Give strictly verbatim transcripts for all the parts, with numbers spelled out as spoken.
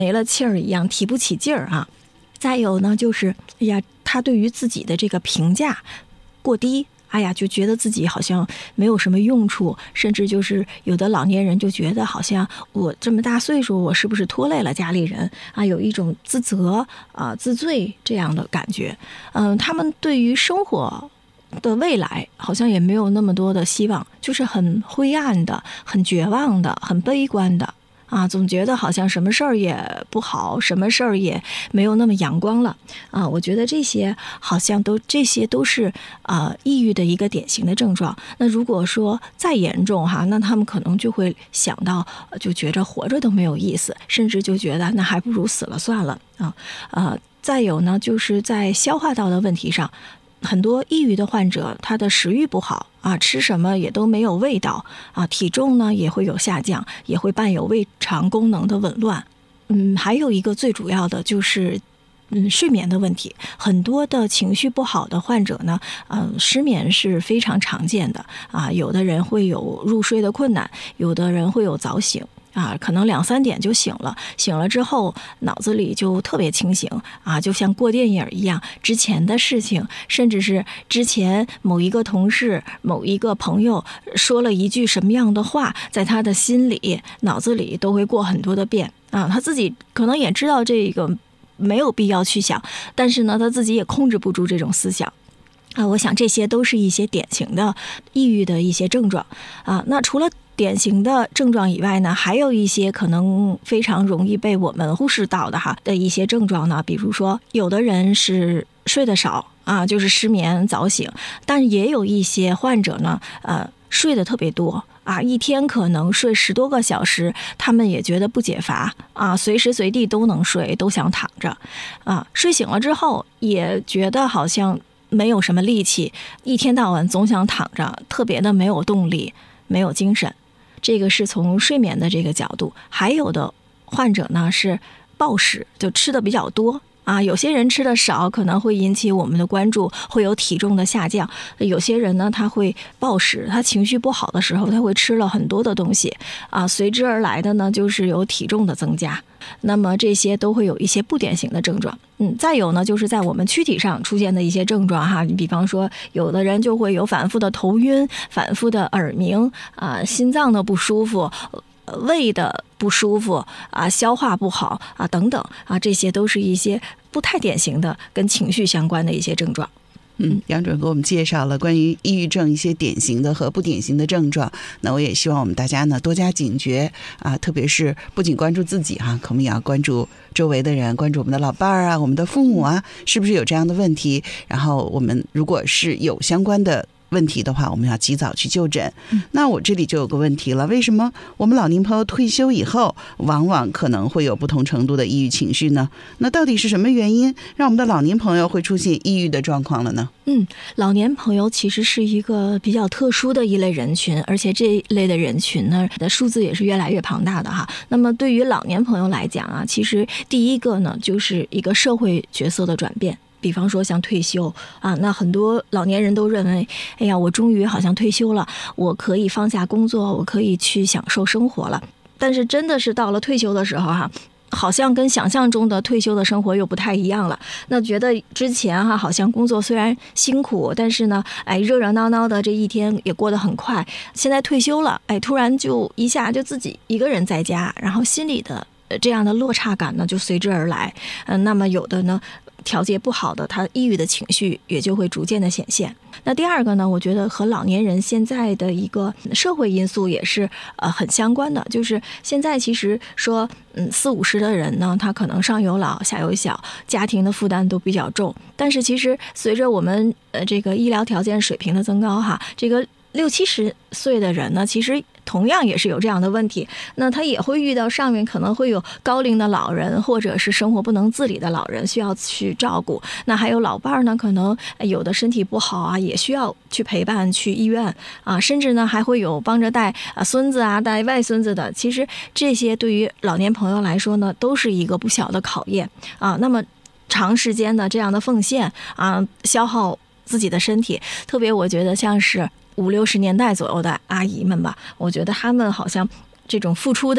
没了气儿一样，提不起劲儿啊。再有呢，就是哎呀，他对于自己的这个评价过低。哎呀，就觉得自己好像没有什么用处，甚至就是有的老年人就觉得好像我这么大岁数，我是不是拖累了家里人啊？有一种自责啊、自罪这样的感觉。嗯，他们对于生活的未来好像也没有那么多的希望，就是很灰暗的、很绝望的、很悲观的。啊，总觉得好像什么事儿也不好，什么事儿也没有那么阳光了啊！我觉得这些好像都这些都是呃抑郁的一个典型的症状。那如果说再严重哈，那他们可能就会想到，就觉着活着都没有意思，甚至就觉得那还不如死了算了啊！呃，再有呢，就是在消化道的问题上。很多抑郁的患者，他的食欲不好啊，吃什么也都没有味道啊，体重呢也会有下降，也会伴有胃肠功能的紊乱。嗯，还有一个最主要的就是，嗯，睡眠的问题。很多的情绪不好的患者呢，嗯、呃，失眠是非常常见的啊，有的人会有入睡的困难，有的人会有早醒。啊，可能两三点就醒了，醒了之后脑子里就特别清醒啊，就像过电影一样，之前的事情，甚至是之前某一个同事、某一个朋友说了一句什么样的话，在他的心里、脑子里都会过很多的遍啊。他自己可能也知道这个没有必要去想，但是呢，他自己也控制不住这种思想。啊，我想这些都是一些典型的抑郁的一些症状啊。那除了典型的症状以外呢，还有一些可能非常容易被我们忽视到的哈的一些症状呢，比如说有的人是睡得少啊，就是失眠早醒，但也有一些患者呢，呃，睡得特别多啊，一天可能睡十多个小时，他们也觉得不解乏啊，随时随地都能睡，都想躺着啊，睡醒了之后也觉得好像没有什么力气，一天到晚总想躺着，特别的没有动力，没有精神。这个是从睡眠的这个角度。还有的患者呢是暴食，就吃的比较多啊，有些人吃的少，可能会引起我们的关注，会有体重的下降。有些人呢，他会暴食，他情绪不好的时候，他会吃了很多的东西啊，随之而来的呢，就是有体重的增加。那么这些都会有一些不典型的症状。嗯，再有呢，就是在我们躯体上出现的一些症状哈，你比方说，有的人就会有反复的头晕、反复的耳鸣啊、心脏的不舒服。胃的不舒服啊，消化不好啊，等等啊，这些都是一些不太典型的跟情绪相关的一些症状。 嗯，杨主任给我们介绍了关于抑郁症一些典型的和不典型的症状。那我也希望我们大家呢多加警觉啊，特别是不仅关注自己哈、啊，我们也要关注周围的人，关注我们的老伴儿啊，我们的父母啊，是不是有这样的问题？然后我们如果是有相关的问题的话，我们要及早去就诊。那我这里就有个问题了，为什么我们老年朋友退休以后往往可能会有不同程度的抑郁情绪呢？那到底是什么原因让我们的老年朋友会出现抑郁的状况了呢？ 嗯，老年朋友其实是一个比较特殊的一类人群，而且这一类的人群呢的数字也是越来越庞大的哈。那么对于老年朋友来讲啊，其实第一个呢就是一个社会角色的转变。比方说像退休啊，那很多老年人都认为，哎呀，我终于好像退休了，我可以放下工作，我可以去享受生活了。但是真的是到了退休的时候哈、啊，好像跟想象中的退休的生活又不太一样了。那觉得之前哈、啊，好像工作虽然辛苦，但是呢，哎，热热闹闹的这一天也过得很快。现在退休了，哎，突然就一下就自己一个人在家，然后心里的这样的落差感呢就随之而来。嗯、呃，那么有的呢，调节不好的，他抑郁的情绪也就会逐渐的显现。那第二个呢，我觉得和老年人现在的一个社会因素也是呃很相关的，就是现在其实说嗯四五十的人呢，他可能上有老下有小，家庭的负担都比较重，但是其实随着我们呃这个医疗条件水平的增高哈，这个六七十岁的人呢，其实同样也是有这样的问题，那他也会遇到上面可能会有高龄的老人，或者是生活不能自理的老人需要去照顾。那还有老伴儿呢，可能有的身体不好啊，也需要去陪伴去医院啊，甚至呢还会有帮着带啊孙子啊带外孙子的。其实这些对于老年朋友来说呢，都是一个不小的考验啊。那么长时间的这样的奉献啊，消耗自己的身体，特别我觉得像是五六十年代左右的阿姨们吧，我觉得她们好像这种付出的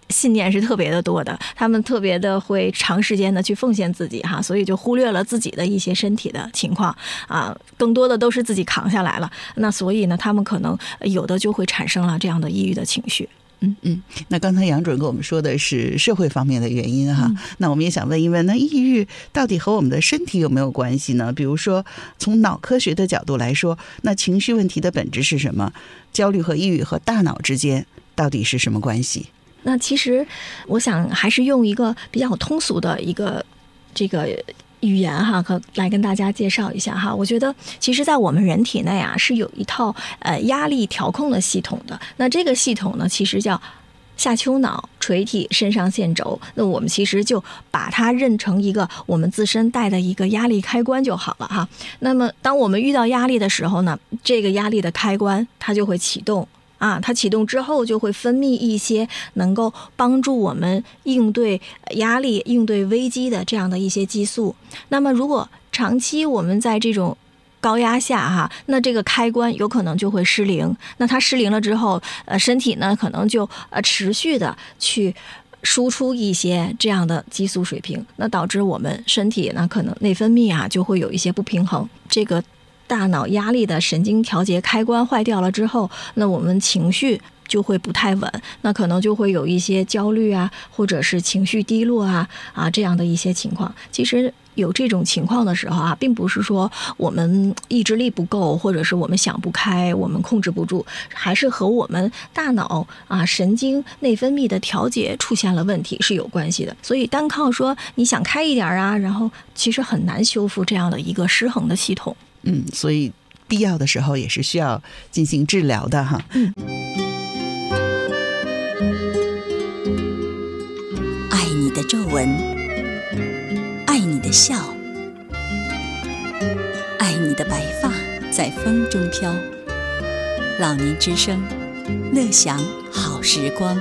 信念是特别的多的，他们特别的会长时间的去奉献自己哈，所以就忽略了自己的一些身体的情况啊，更多的都是自己扛下来了。那所以呢，他们可能有的就会产生了这样的抑郁的情绪。嗯嗯，那刚才杨主任跟我们说的是社会方面的原因哈，嗯、那我们也想问一问，那抑郁到底和我们的身体有没有关系呢？比如说从脑科学的角度来说，那情绪问题的本质是什么？焦虑和抑郁和大脑之间到底是什么关系？ 那其实我想还是用一个比较通俗的一个这个语言哈，可来跟大家介绍一下哈。我觉得其实在我们人体内啊是有一套呃压力调控的系统的，那这个系统呢其实叫下丘脑、垂体、肾上腺轴，那我们其实就把它认成一个我们自身带的一个压力开关就好了哈。那么当我们遇到压力的时候呢，这个压力的开关它就会启动啊，它启动之后就会分泌一些能够帮助我们应对压力、应对危机的这样的一些激素。那么如果长期我们在这种高压下哈，那这个开关有可能就会失灵。那它失灵了之后，呃，身体呢可能就呃持续的去输出一些这样的激素水平，那导致我们身体呢可能内分泌啊就会有一些不平衡。这个大脑压力的神经调节开关坏掉了之后，那我们情绪就会不太稳，那可能就会有一些焦虑啊，或者是情绪低落啊啊这样的一些情况。其实有这种情况的时候啊，并不是说我们意志力不够，或者是我们想不开，我们控制不住，还是和我们大脑啊神经内分泌的调节出现了问题是有关系的。所以单靠说你想开一点啊，然后其实很难修复这样的一个失衡的系统。 嗯，所以必要的时候也是需要进行治疗的哈。 嗯， 爱你的皱纹，爱你的笑，爱你的白发在风中飘。老年之声，乐享好时光。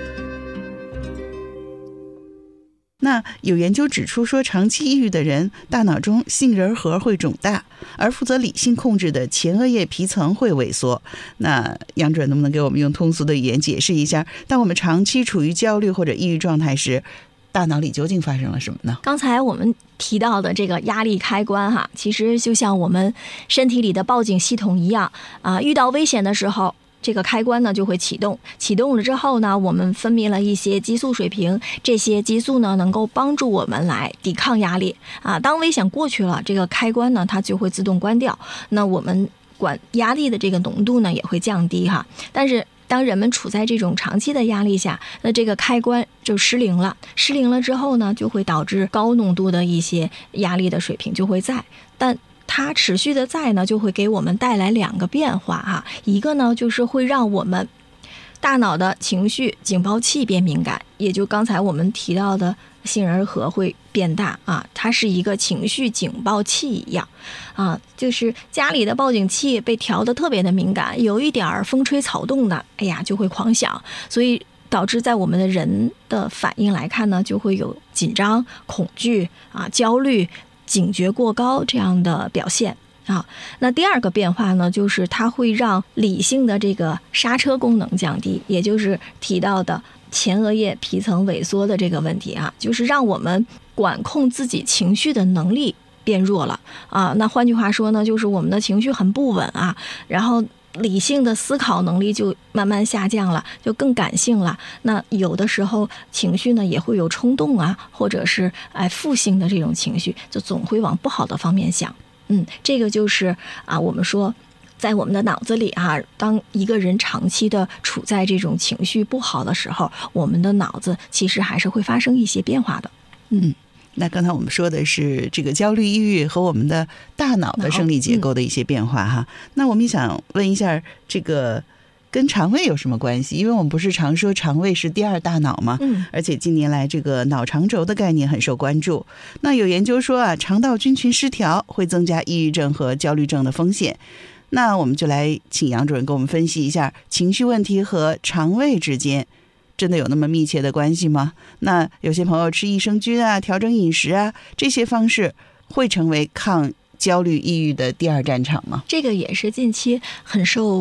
那有研究指出说，长期抑郁的人大脑中杏仁核会肿大，而负责理性控制的前额叶皮层会萎缩。那杨主任能不能给我们用通俗的语言解释一下，当我们长期处于焦虑或者抑郁状态时，大脑里究竟发生了什么呢？ 刚才我们提到的这个压力开关哈，其实就像我们身体里的报警系统一样啊，遇到危险的时候，这个开关呢就会启动，启动了之后呢，我们分泌了一些激素水平，这些激素呢能够帮助我们来抵抗压力啊。当危险过去了，这个开关呢它就会自动关掉，那我们管压力的这个浓度呢也会降低哈。但是当人们处在这种长期的压力下，那这个开关就失灵了，失灵了之后呢，就会导致高浓度的一些压力的水平就会在，但它持续的在呢，就会给我们带来两个变化哈。一个呢，就是会让我们大脑的情绪警报器变敏感，也就刚才我们提到的杏仁核会变大啊，它是一个情绪警报器一样啊，就是家里的报警器被调得特别的敏感，有一点风吹草动的，哎呀就会狂响，所以导致在我们的人的反应来看呢，就会有紧张、恐惧啊、焦虑、警觉过高这样的表现啊。那第二个变化呢，就是它会让理性的这个刹车功能降低，也就是提到的前额叶皮层萎缩的这个问题啊，就是让我们管控自己情绪的能力变弱了啊。那换句话说呢，就是我们的情绪很不稳啊，然后理性的思考能力就慢慢下降了，就更感性了。那有的时候情绪呢也会有冲动啊，或者是哎负性的这种情绪，就总会往不好的方面想。嗯，这个就是啊，我们说在我们的脑子里啊，当一个人长期的处在这种情绪不好的时候，我们的脑子其实还是会发生一些变化的。 嗯，那刚才我们说的是这个焦虑抑郁和我们的大脑的生理结构的一些变化哈。嗯、那我们也想问一下，这个跟肠胃有什么关系？因为我们不是常说肠胃是第二大脑吗？ 嗯， 而且近年来这个脑肠轴的概念很受关注。那有研究说啊，肠道菌群失调会增加抑郁症和焦虑症的风险。那我们就来请杨主任给我们分析一下，情绪问题和肠胃之间真的有那么密切的关系吗？那有些朋友吃益生菌啊，调整饮食啊，这些方式会成为抗焦虑抑郁的第二战场吗？ 这个也是近期很受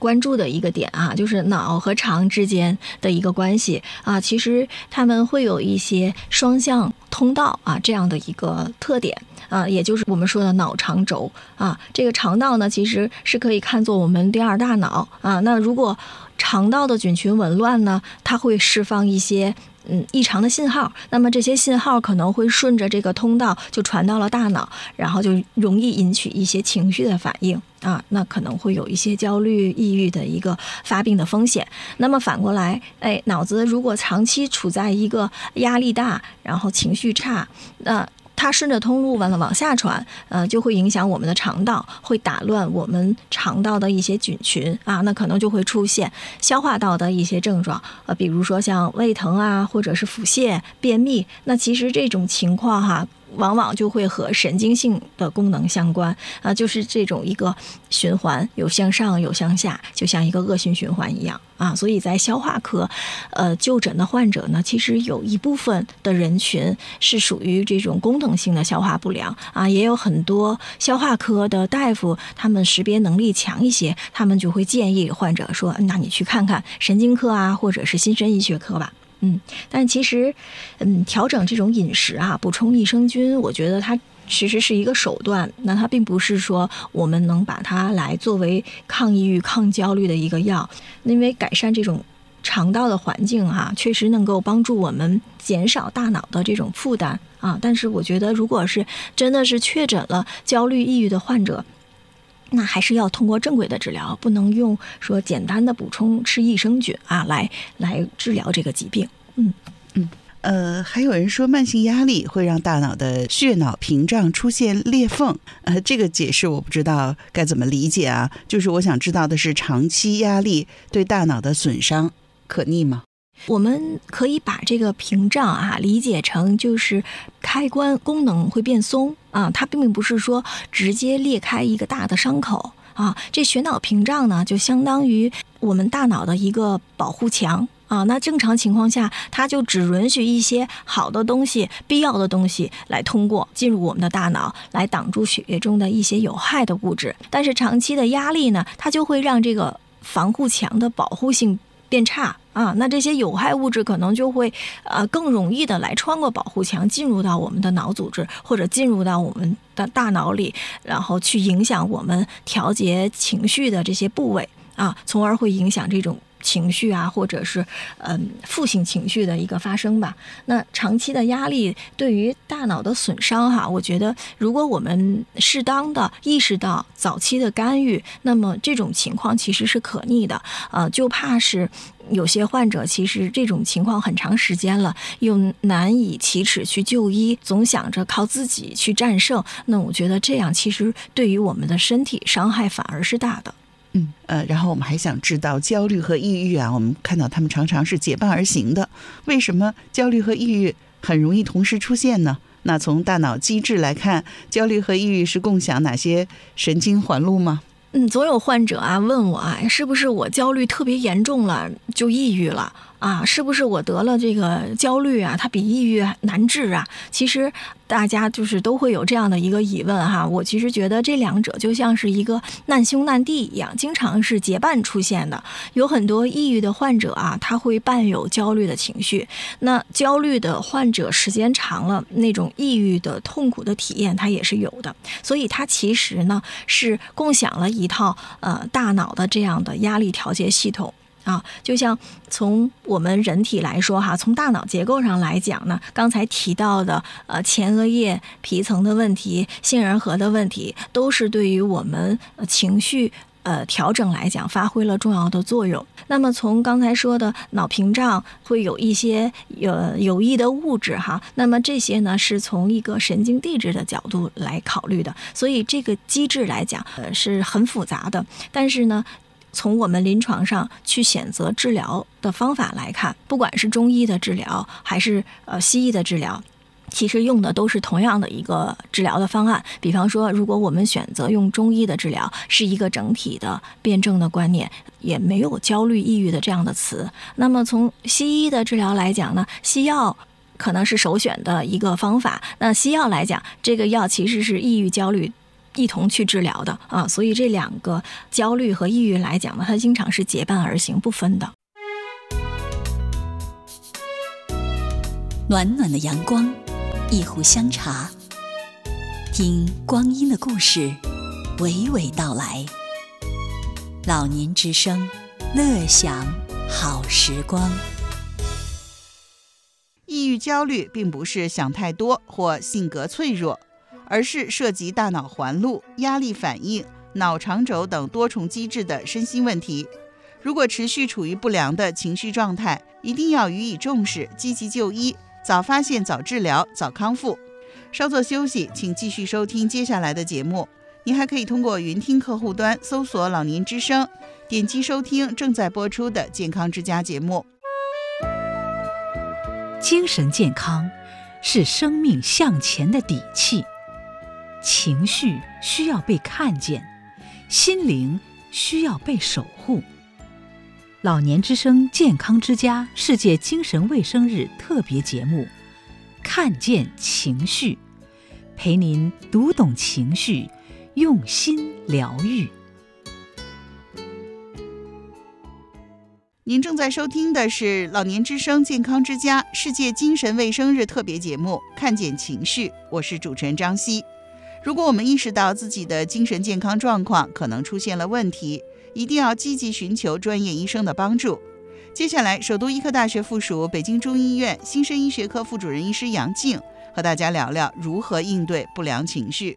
关注的一个点啊，就是脑和肠之间的一个关系啊，其实他们会有一些双向通道啊这样的一个特点啊，也就是我们说的脑肠轴啊。这个肠道呢，其实是可以看作我们第二大脑啊。那如果肠道的菌群紊乱呢，它会释放一些嗯异常的信号，那么这些信号可能会顺着这个通道就传到了大脑，然后就容易引起一些情绪的反应啊，那可能会有一些焦虑、抑郁的一个发病的风险。那么反过来，哎，脑子如果长期处在一个压力大，然后情绪差，那它顺着通路完了往下传，呃，就会影响我们的肠道，会打乱我们肠道的一些菌群啊，那可能就会出现消化道的一些症状，呃，比如说像胃疼啊，或者是腹泻、便秘。那其实这种情况哈，往往就会和神经性的功能相关啊，就是这种一个循环，有向上有向下，就像一个恶性循环一样啊。所以在消化科，呃，就诊的患者呢，其实有一部分的人群是属于这种功能性的消化不良啊，也有很多消化科的大夫，他们识别能力强一些，他们就会建议患者说，那你去看看神经科啊，或者是新生医学科吧。嗯，但其实，嗯，调整这种饮食啊，补充益生菌，我觉得它其实是一个手段，那它并不是说我们能把它来作为抗抑郁、抗焦虑的一个药，因为改善这种肠道的环境啊，确实能够帮助我们减少大脑的这种负担啊。但是我觉得，如果是真的是确诊了焦虑、抑郁的患者，那还是要通过正规的治疗，不能用说简单的补充吃益生菌啊来来治疗这个疾病。嗯嗯呃，还有人说慢性压力会让大脑的血脑屏障出现裂缝，呃，这个解释我不知道该怎么理解啊。就是我想知道的是，长期压力对大脑的损伤可逆吗？ 我们可以把这个屏障啊理解成就是开关功能会变松啊，它并不是说直接裂开一个大的伤口啊。这血脑屏障呢，就相当于我们大脑的一个保护墙啊。那正常情况下，它就只允许一些好的东西、必要的东西来通过进入我们的大脑，来挡住血液中的一些有害的物质。但是长期的压力呢，它就会让这个防护墙的保护性变差啊，那这些有害物质可能就会呃更容易的来穿过保护墙进入到我们的脑组织，或者进入到我们的大脑里，然后去影响我们调节情绪的这些部位啊，从而会影响这种情绪啊，或者是嗯负性情绪的一个发生吧。那长期的压力对于大脑的损伤哈，我觉得如果我们适当的意识到早期的干预，那么这种情况其实是可逆的。呃，就怕是有些患者其实这种情况很长时间了，又难以启齿去就医，总想着靠自己去战胜，那我觉得这样其实对于我们的身体伤害反而是大的。 嗯呃，然后我们还想知道焦虑和抑郁啊，我们看到他们常常是结伴而行的，为什么焦虑和抑郁很容易同时出现呢？那从大脑机制来看，焦虑和抑郁是共享哪些神经环路吗？ 嗯，总有患者啊问我啊，是不是我焦虑特别严重了就抑郁了啊？是不是我得了这个焦虑啊，它比抑郁难治啊？其实大家就是都会有这样的一个疑问哈。我其实觉得这两者就像是一个难兄难弟一样，经常是结伴出现的。有很多抑郁的患者啊，他会伴有焦虑的情绪。那焦虑的患者时间长了，那种抑郁的痛苦的体验他也是有的。所以他其实呢是共享了一套呃大脑的这样的压力调节系统。啊，就像从我们人体来说哈，从大脑结构上来讲呢，刚才提到的呃前额叶皮层的问题、杏仁核的问题，都是对于我们情绪呃调整来讲发挥了重要的作用。那么从刚才说的脑屏障会有一些有有益的物质哈，那么这些呢是从一个神经递质的角度来考虑的，所以这个机制来讲呃是很复杂的，但是呢。从我们临床上去选择治疗的方法来看，不管是中医的治疗还是呃西医的治疗，其实用的都是同样的一个治疗的方案。比方说，如果我们选择用中医的治疗，是一个整体的辩证的观念，也没有焦虑、抑郁的这样的词。那么从西医的治疗来讲呢，西药可能是首选的一个方法。那西药来讲，这个药其实是抑郁、焦虑一同去治疗的啊，所以这两个焦虑和抑郁来讲呢，它经常是结伴而行不分的。 暖暖的阳光，一壶香茶，听光阴的故事娓娓道来。老年之声，乐享好时光。 抑郁焦虑并不是想太多或性格脆弱，而是涉及大脑环路、压力反应、脑肠轴等多重机制的身心问题。如果持续处于不良的情绪状态，一定要予以重视，积极就医，早发现、早治疗、早康复。稍作休息，请继续收听接下来的节目。您还可以通过云听客户端搜索老年之声，点击收听正在播出的健康之家节目。 精神健康是生命向前的底气，情绪需要被看见，心灵需要被守护。老年之声健康之家世界精神卫生日特别节目，看见情绪，陪您读懂情绪，用心疗愈。 您正在收听的是老年之声健康之家世界精神卫生日特别节目，看见情绪，我是主持人张希。如果我们意识到自己的精神健康状况可能出现了问题，一定要积极寻求专业医生的帮助。接下来，首都医科大学附属北京中医院新生医学科副主任医师杨静和大家聊聊如何应对不良情绪。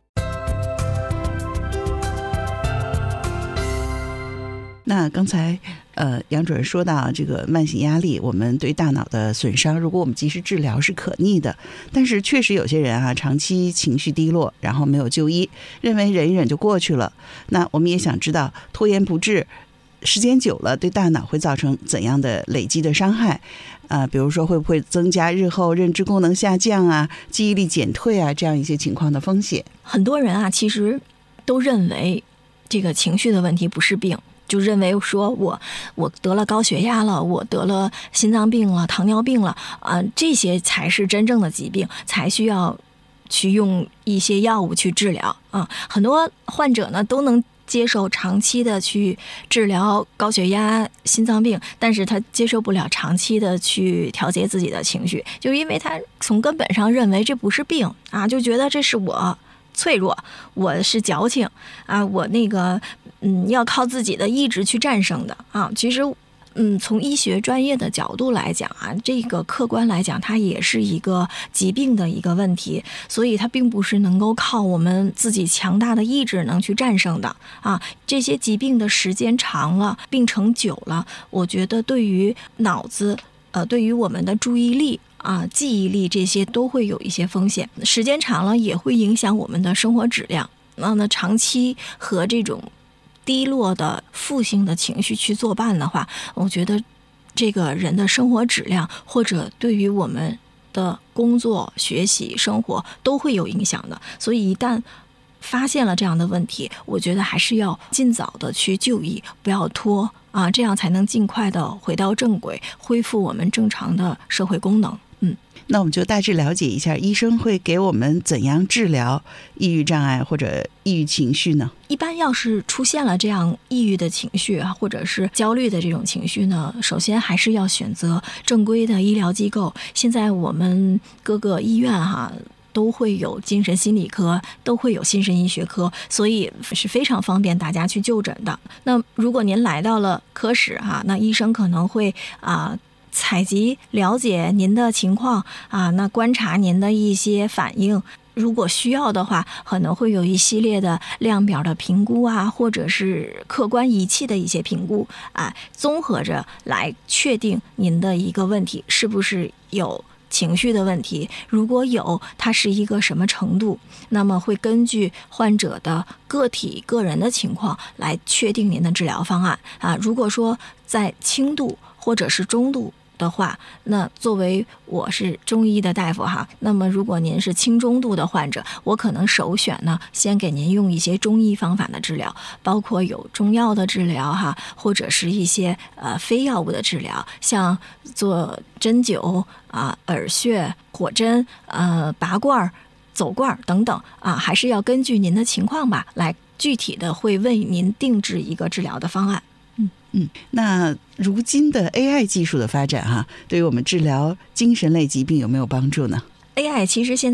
那刚才呃，杨主任说到这个慢性压力，我们对大脑的损伤，如果我们及时治疗是可逆的。但是确实有些人啊，长期情绪低落，然后没有就医，认为忍一忍就过去了。那我们也想知道，拖延不治，时间久了对大脑会造成怎样的累积的伤害？呃，比如说会不会增加日后认知功能下降啊、记忆力减退啊这样一些情况的风险？ 很多人啊，其实都认为这个情绪的问题不是病。就认为说我我得了高血压了，我得了心脏病了，糖尿病了啊、呃，这些才是真正的疾病，才需要去用一些药物去治疗啊。很多患者呢都能接受长期的去治疗高血压、心脏病，但是他接受不了长期的去调节自己的情绪，就因为他从根本上认为这不是病啊，就觉得这是我脆弱，我是矫情啊，我那个嗯要靠自己的意志去战胜的啊。其实嗯从医学专业的角度来讲啊，这个客观来讲它也是一个疾病的一个问题，所以它并不是能够靠我们自己强大的意志能去战胜的啊。这些疾病的时间长了，病程久了，我觉得对于脑子呃对于我们的注意力啊，记忆力这些都会有一些风险，时间长了也会影响我们的生活质量。那呢，长期和这种低落的负性的情绪去作伴的话，我觉得这个人的生活质量或者对于我们的工作、学习、生活都会有影响的。所以一旦发现了这样的问题，我觉得还是要尽早的去就医，不要拖啊，这样才能尽快的回到正轨，恢复我们正常的社会功能。嗯， 那我们就大致了解一下，医生会给我们怎样治疗抑郁障碍或者抑郁情绪呢？ 一般要是出现了这样抑郁的情绪啊，或者是焦虑的这种情绪呢，首先还是要选择正规的医疗机构。现在我们各个医院哈、啊都会有精神心理科，都会有精神医学科，所以是非常方便大家去就诊的。那如果您来到了科室哈、啊，那医生可能会啊采集了解您的情况啊，那观察您的一些反应。如果需要的话，可能会有一系列的量表的评估啊，或者是客观仪器的一些评估啊，综合着来确定您的一个问题是不是有情绪的问题，如果有，它是一个什么程度，那么会根据患者的个体个人的情况来确定您的治疗方案啊。如果说在轻度或者是中度的话，那作为我是中医的大夫哈，那么如果您是轻中度的患者，我可能首选呢，先给您用一些中医方法的治疗，包括有中药的治疗哈，或者是一些呃非药物的治疗，像做针灸啊、耳穴、火针、呃拔罐走罐等等啊，还是要根据您的情况吧，来具体的会为您定制一个治疗的方案。 嗯嗯，那如今的 A I 技术的发展哈、啊，对于我们治疗精神类疾病有没有帮助呢？ A I 其实现在